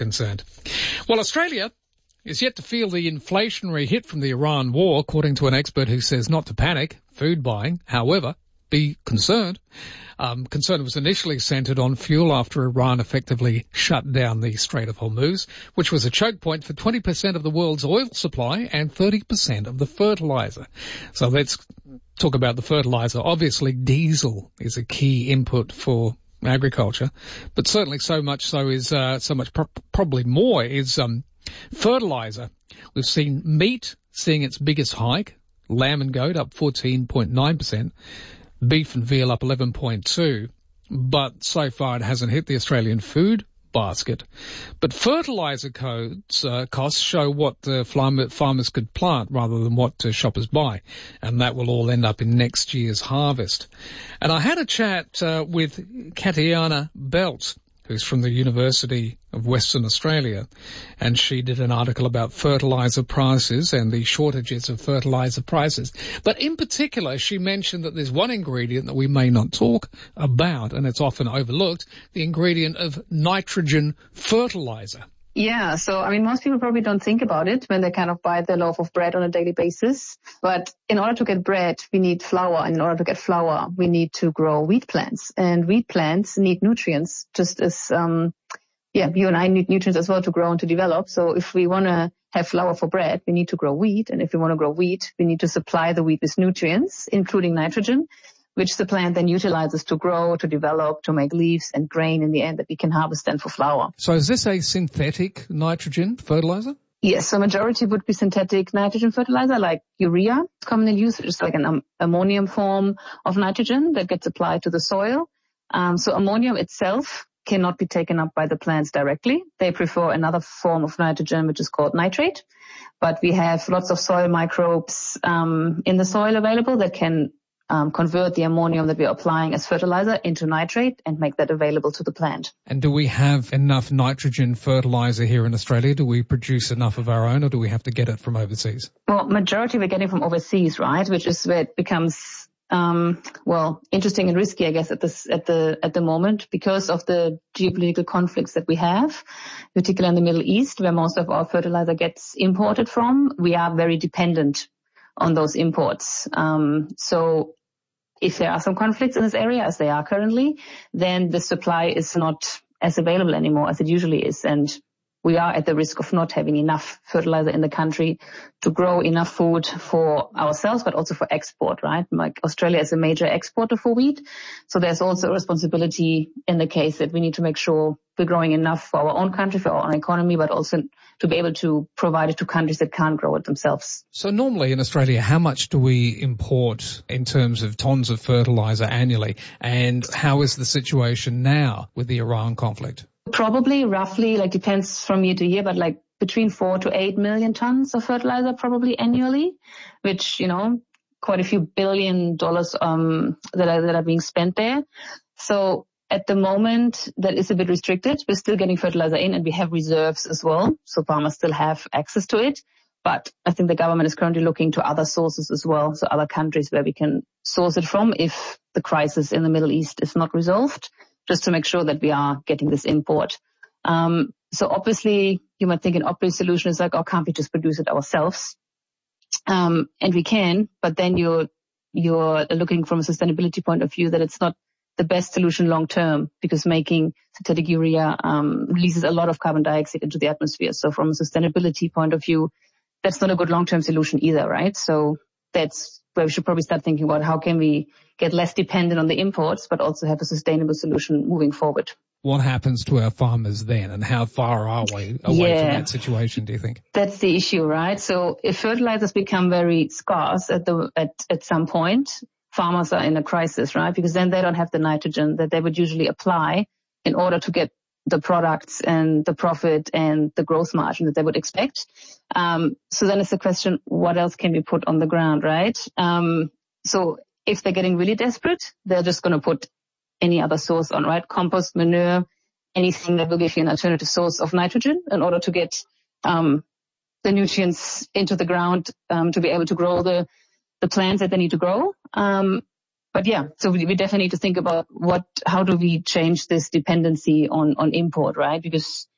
concerned. Well, Australia is yet to feel the inflationary hit from the Iran war, according to an expert who says not to panic food buying. However, be concerned. Concern was initially centred on fuel after Iran effectively shut down the Strait of Hormuz, which was a choke point for 20% of the world's oil supply and 30% of the fertiliser. So let's talk about the fertiliser. Obviously, diesel is a key input for agriculture, but certainly probably more is fertiliser. We've seen meat seeing its biggest hike, lamb and goat up 14.9%. Beef and veal up 11.2%, but so far it hasn't hit the Australian food basket. But fertiliser costs show what the farmers could plant rather than what shoppers buy, and that will all end up in next year's harvest. And I had a chat with Katiana Belt, who's from the University of Western Australia, and she did an article about fertiliser prices and the shortages of fertiliser prices. But in particular, she mentioned that there's one ingredient that we may not talk about, and it's often overlooked, the ingredient of nitrogen fertiliser. Yeah, so I mean, most people probably don't think about it when they kind of buy their loaf of bread on a daily basis. But in order to get bread, we need flour. And in order to get flour, we need to grow wheat plants. And wheat plants need nutrients, just as, you and I need nutrients as well to grow and to develop. So if we want to have flour for bread, we need to grow wheat. And if we want to grow wheat, we need to supply the wheat with nutrients, including nitrogen, which the plant then utilizes to grow, to develop, to make leaves and grain in the end that we can harvest then for flour. So is this a synthetic nitrogen fertilizer? Yes, so majority would be synthetic nitrogen fertilizer like urea. It's commonly used, which is like an ammonium form of nitrogen that gets applied to the soil. So ammonium itself cannot be taken up by the plants directly. They prefer another form of nitrogen, which is called nitrate. But we have lots of soil microbes in the soil available that can convert the ammonium that we're applying as fertilizer into nitrate and make that available to the plant. And do we have enough nitrogen fertilizer here in Australia? Do we produce enough of our own, or do we have to get it from overseas? Well, majority we're getting from overseas, right? Which is where it becomes, interesting and risky, I guess, at the moment because of the geopolitical conflicts that we have, particularly in the Middle East, where most of our fertilizer gets imported from. We are very dependent on those imports. So if there are some conflicts in this area, as they are currently, then the supply is not as available anymore as it usually is. And we are at the risk of not having enough fertilizer in the country to grow enough food for ourselves, but also for export, right? Like Australia is a major exporter for wheat. So there's also a responsibility in the case that we need to make sure we're growing enough for our own country, for our own economy, but also to be able to provide it to countries that can't grow it themselves. So normally in Australia, how much do we import in terms of tons of fertilizer annually? And how is the situation now with the Iran conflict? Probably roughly, like depends from year to year, but like between 4 to 8 million tons of fertilizer probably annually, which, quite a few $1 billion that are being spent there. So at the moment, that is a bit restricted. We're still getting fertilizer in and we have reserves as well. So farmers still have access to it. But I think the government is currently looking to other sources as well. So other countries where we can source it from if the crisis in the Middle East is not resolved, just to make sure that we are getting this import. So obviously you might think an obvious solution is like, oh, can't we just produce it ourselves? And we can, but then you're looking from a sustainability point of view that it's not the best solution long term because making synthetic urea releases a lot of carbon dioxide into the atmosphere. So from a sustainability point of view, that's not a good long term solution either, right? So that's where we should probably start thinking about how can we get less dependent on the imports, but also have a sustainable solution moving forward. What happens to our farmers then, and how far are we away from that situation, do you think? That's the issue, right? So if fertilizers become very scarce at some point, farmers are in a crisis, right? Because then they don't have the nitrogen that they would usually apply in order to get the products and the profit and the growth margin that they would expect. So then it's the question, what else can we put on the ground, right? So if they're getting really desperate, they're just going to put any other source on, right? Compost, manure, anything that will give you an alternative source of nitrogen in order to get the nutrients into the ground to be able to grow the plants that they need to grow. But yeah, so we definitely need to think about how do we change this dependency on import, right? Because